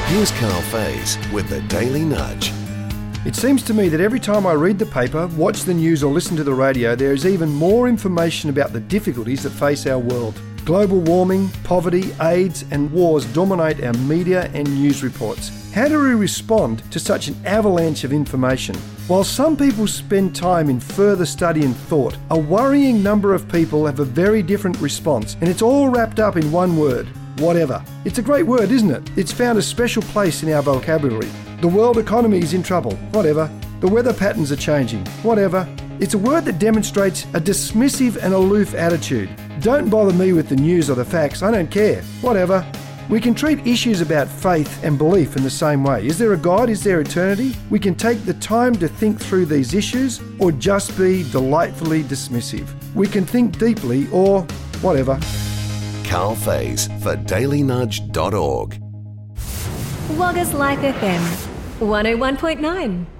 Here's Carl Faze with the Daily Nudge. It seems to me that every time I read the paper, watch the news or listen to the radio, there is even more information about the difficulties that face our world. Global warming, poverty, AIDS and wars dominate our media and news reports. How do we respond to such an avalanche of information? While some people spend time in further study and thought, a worrying number of people have a very different response, and it's all wrapped up in one word: whatever. It's a great word, isn't it? It's found a special place in our vocabulary. The world economy is in trouble. Whatever. The weather patterns are changing. Whatever. It's a word that demonstrates a dismissive and aloof attitude. Don't bother me with the news or the facts. I don't care. Whatever. We can treat issues about faith and belief in the same way. Is there a God? Is there eternity? We can take the time to think through these issues or just be delightfully dismissive. We can think deeply or whatever. Carl Faze for dailynudge.org. Wagga's Life FM 101.9.